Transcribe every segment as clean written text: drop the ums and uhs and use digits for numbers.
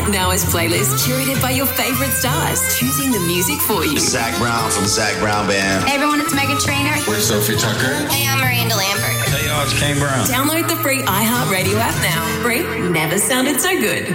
Right Now's playlist curated by your favourite stars, choosing the music for you. Zach Brown from Zach Brown Band. Hey everyone, it's Megan Trainor. We're Sophie Tucker. Hey, I'm Miranda Lambert. Hey y'all, it's Kane Brown. Download the free iHeartRadio app now. Free never sounded so good.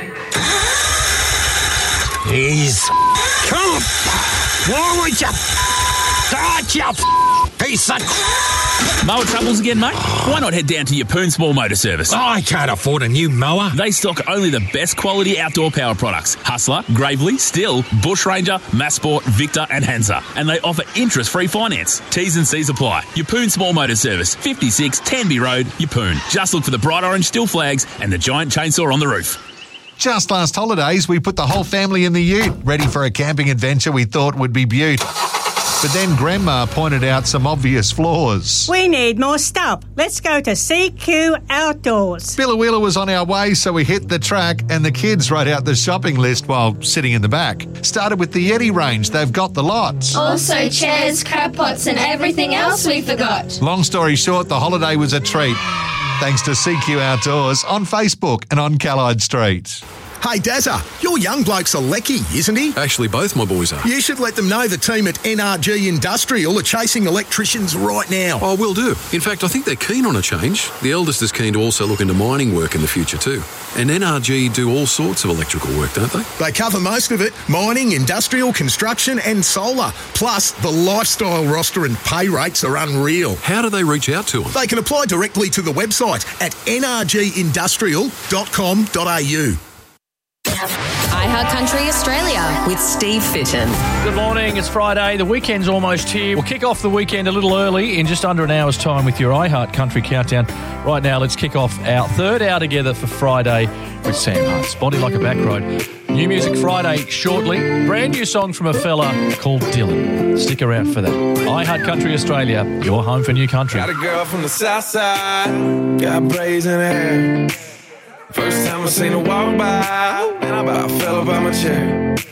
He's come. Wrong with you? Start you piece of... Mower troubles again, mate? Why not head down to your Poon Small Motor Service? I can't afford a new mower. They stock only the best quality outdoor power products. Hustler, Gravely, Still, Bush Ranger, Massport, Victor and Hansa. And they offer interest-free finance. T's and C's apply. Your Poon Small Motor Service, 56 Tanby Road, Yeppoon. Just look for the bright orange Still flags and the giant chainsaw on the roof. Just last holidays, we put the whole family in the ute, ready for a camping adventure we thought would be beaut. But then Grandma pointed out some obvious flaws. We need more stuff. Let's go to CQ Outdoors. Billawheeler was on our way, so we hit the track and the kids wrote out the shopping list while sitting in the back. Started with the Yeti range. They've got the lot. Also chairs, crab pots and everything else we forgot. Long story short, the holiday was a treat. Thanks to CQ Outdoors on Facebook and on Callide Street. Hey, Dazza, your young bloke's a lecky, isn't he? Actually, both my boys are. You should let them know the team at NRG Industrial are chasing electricians right now. Oh, will do. In fact, I think they're keen on a change. The eldest is keen to also look into mining work in the future too. And NRG do all sorts of electrical work, don't they? They cover most of it. Mining, industrial, construction and solar. Plus, the lifestyle roster and pay rates are unreal. How do they reach out to them? They can apply directly to the website at nrgindustrial.com.au. iHeart Country Australia with Steve Fitton. Good morning, it's Friday. The weekend's almost here. We'll kick off the weekend a little early in just under an hour's time with your iHeart Country Countdown. Right now, let's kick off our third hour together for Friday with Sam Hart's Body Like a Back Road. New Music Friday shortly. Brand new song from a fella called Dylan. Stick around for that. iHeart Country Australia, your home for new country. Got a girl from the south side, got braids in her hair. First time I seen her walk by, and I about fell up out my chair.